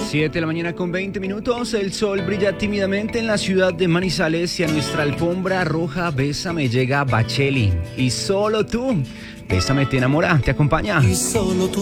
7 de la mañana con 20 minutos, el sol brilla tímidamente en la ciudad de Manizales y a nuestra alfombra roja Bésame llega Bacheli. Y solo tú, Bésame te enamora, te acompaña. Y solo tú.